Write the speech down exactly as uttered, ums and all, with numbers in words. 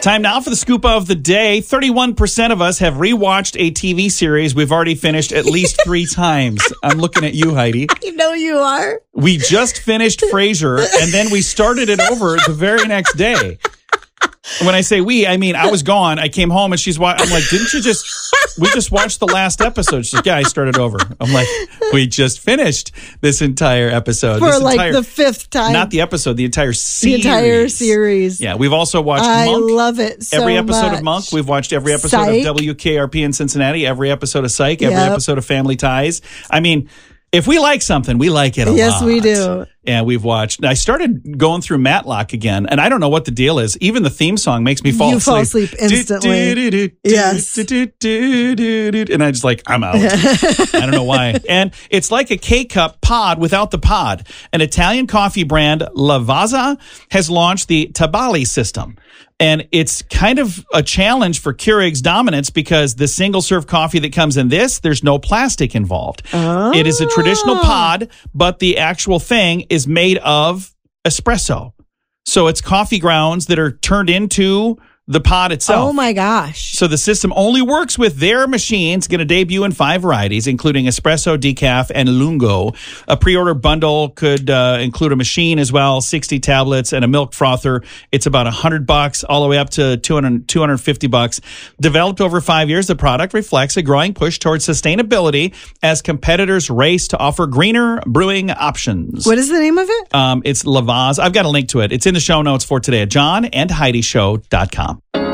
Time now for the scoop of the day. thirty-one percent of us have rewatched a T V series we've already finished at least three times. I'm looking at you, Heidi. You know you are. We just finished Frasier, and then we started it over the very next day. When I say we, I mean I was gone. I came home, and she's wa- I'm like, didn't you just... We just watched the last episode. She's like, yeah, I started over. I'm like, we just finished this entire episode. For this like entire, the fifth time. Not the episode, the entire series. The entire series. Yeah, we've also watched I Monk. I love it so Every episode much. of Monk. We've watched every episode Psych. of W K R P in Cincinnati, every episode of Psych, every Yep. episode of Family Ties. I mean, if we like something, we like it a Yes, lot. we do. Yeah, we've watched. I started going through Matlock again, and I don't know what the deal is. Even the theme song makes me fall You asleep. fall asleep instantly. Yes. And I just like, I'm out. I don't know why. And it's like a K-Cup pod without the pod. An Italian coffee brand, Lavazza, has launched the Tabali system. And it's kind of a challenge for Keurig's dominance because the single-serve coffee that comes in this, there's no plastic involved. Oh. It is a traditional pod, but the actual thing is made of espresso. So it's coffee grounds that are turned into the pod itself. Oh, my gosh. So the system only works with their machines, going to debut in five varieties, including espresso, decaf, and lungo. A pre-order bundle could uh, include a machine as well, sixty tablets, and a milk frother. It's about one hundred bucks all the way up to two hundred, two hundred fifty bucks. Developed over five years, the product reflects a growing push towards sustainability as competitors race to offer greener brewing options. What is the name of it? Um, it's Lavazza. I've got a link to it. It's in the show notes for today at john and heidi show dot com.